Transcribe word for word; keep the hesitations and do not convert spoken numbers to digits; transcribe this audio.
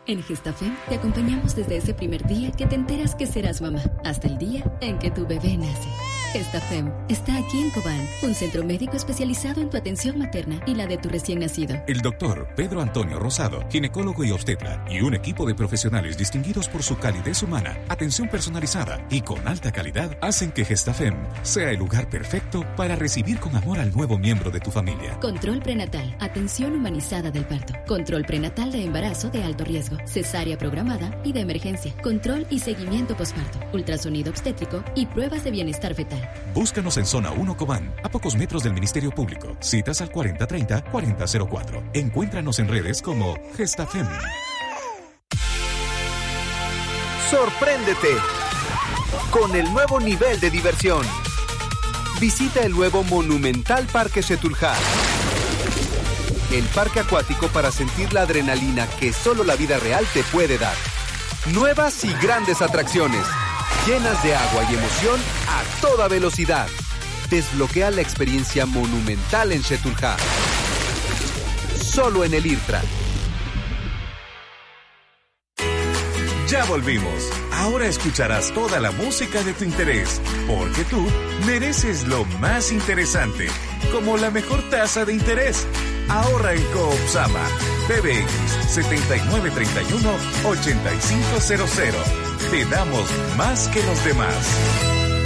En Gestafem te acompañamos desde ese primer día que te enteras que serás mamá, hasta el día en que tu bebé nace. Gestafem está aquí en Cobán, un centro médico especializado en tu atención materna y la de tu recién nacido. El doctor Pedro Antonio Rosado, ginecólogo y obstetra, y un equipo de profesionales distinguidos por su calidez humana, atención personalizada y con alta calidad, hacen que Gestafem sea el lugar perfecto para recibir con amor al nuevo miembro de tu familia. Control prenatal, atención humanizada del parto, control prenatal de embarazo de alto riesgo, cesárea programada y de emergencia, control y seguimiento posparto, ultrasonido obstétrico y pruebas de bienestar fetal. Búscanos en Zona uno Cobán, a pocos metros del Ministerio Público. Citas al cuarenta treinta cuarenta cero cuatro. Encuéntranos en redes como Gestafem. Sorpréndete con el nuevo nivel de diversión. Visita el nuevo Monumental Parque Setúlja, el parque acuático para sentir la adrenalina que solo la vida real te puede dar. Nuevas y grandes atracciones, llenas de agua y emoción a toda velocidad. Desbloquea la experiencia monumental en Setúlja. Solo en el IRTRA. Ya volvimos. Ahora escucharás toda la música de tu interés, porque tú mereces lo más interesante, como la mejor tasa de interés. Ahorra en Coopsama. P B X setenta y nueve treinta y uno ochenta y cinco cero cero. Te damos más que los demás.